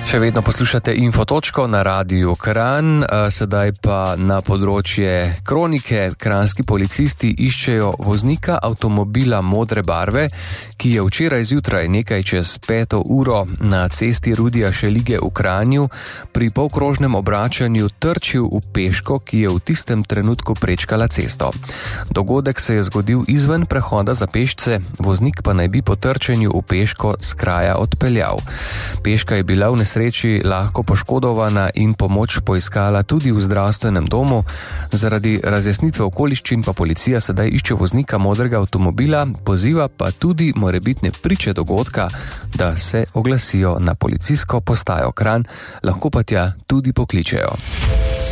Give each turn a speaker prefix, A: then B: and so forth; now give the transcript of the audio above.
A: Še vedno poslušate Infotočko na Radiu Kranj, sedaj pa na področje kronike. Kranjski policisti iščejo voznika avtomobila modre barve, ki je včeraj zjutraj nekaj čez 5. uro na cesti Rudija Šelige v Kranju pri polkrožnem obračanju trčil v peško, ki je v tistem trenutku prečkala cesto. Dogodek se je zgodil izven prehoda za pešce, voznik pa naj bi po trčenju v peško s kraja odpeljal. Peška je bila v nesreči lahko poškodovana in pomoč poiskala tudi v zdravstvenem domu. Zaradi razjasnitve okoliščin pa policija sedaj išče voznika modrega avtomobila, poziva pa tudi morebitne priče dogodka, da se oglasijo na policijsko postajo Kranj, lahko pa tja tudi pokličejo.